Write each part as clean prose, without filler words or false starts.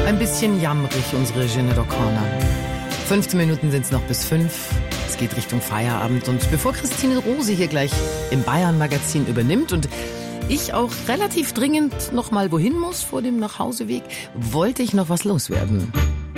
Ein bisschen jammrig, unsere Sinead O'Connor. 15 Minuten sind es noch bis 5. Es geht Richtung Feierabend. Und bevor Christine Rose hier gleich im Bayern-Magazin übernimmt und ich auch relativ dringend noch mal wohin muss vor dem Nachhauseweg, wollte ich noch was loswerden.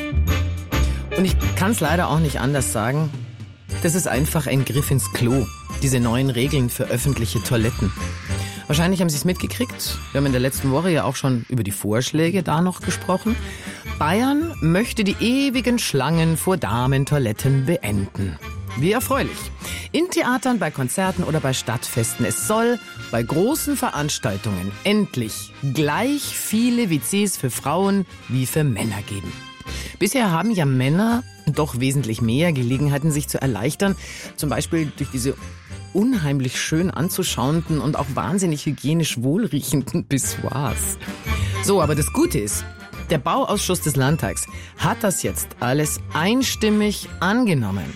Und ich kann es leider auch nicht anders sagen. Das ist einfach ein Griff ins Klo. Diese neuen Regeln für öffentliche Toiletten. Wahrscheinlich haben Sie es mitgekriegt. Wir haben in der letzten Woche ja auch schon über die Vorschläge da noch gesprochen. Bayern möchte die ewigen Schlangen vor Damentoiletten beenden. Wie erfreulich. In Theatern, bei Konzerten oder bei Stadtfesten. Es soll bei großen Veranstaltungen endlich gleich viele WCs für Frauen wie für Männer geben. Bisher haben ja Männer doch wesentlich mehr Gelegenheiten, sich zu erleichtern. Zum Beispiel durch diese unheimlich schön anzuschauenden und auch wahnsinnig hygienisch wohlriechenden Pissoirs. So, aber das Gute ist, der Bauausschuss des Landtags hat das jetzt alles einstimmig angenommen.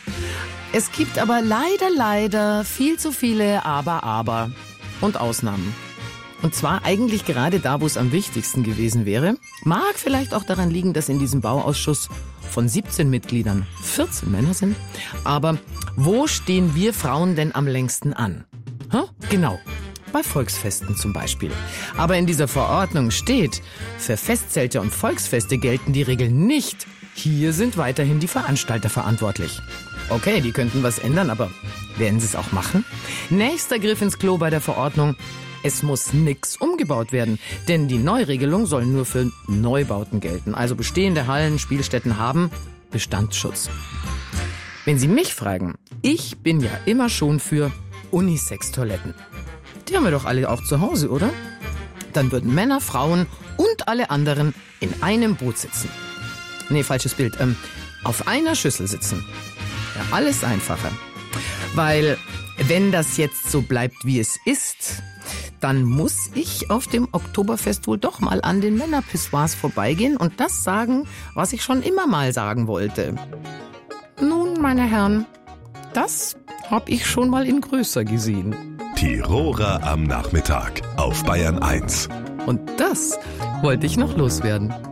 Es gibt aber leider viel zu viele Aber und Ausnahmen. Und zwar eigentlich gerade da, wo es am wichtigsten gewesen wäre. Mag vielleicht auch daran liegen, dass in diesem Bauausschuss von 17 Mitgliedern 14 Männer sind. Aber wo stehen wir Frauen denn am längsten an? Genau, bei Volksfesten zum Beispiel. Aber in dieser Verordnung steht, für Festzelte und Volksfeste gelten die Regeln nicht. Hier sind weiterhin die Veranstalter verantwortlich. Okay, die könnten was ändern, aber werden sie es auch machen? Nächster Griff ins Klo bei der Verordnung. Es muss nix umgebaut werden, denn die Neuregelung soll nur für Neubauten gelten. Also bestehende Hallen, Spielstätten haben Bestandsschutz. Wenn Sie mich fragen, ich bin ja immer schon für Unisex-Toiletten. Die haben wir doch alle auch zu Hause, oder? Dann würden Männer, Frauen und alle anderen in einem Boot sitzen. Nee, falsches Bild. Auf einer Schüssel sitzen. Ja, alles einfacher. Weil, wenn das jetzt so bleibt, wie es ist, dann muss ich auf dem Oktoberfest wohl doch mal an den Männerpissoirs vorbeigehen und das sagen, was ich schon immer mal sagen wollte. Nun, meine Herren, das hab ich schon mal in größer gesehen. Tiroler am Nachmittag auf Bayern 1. Und das wollte ich noch loswerden.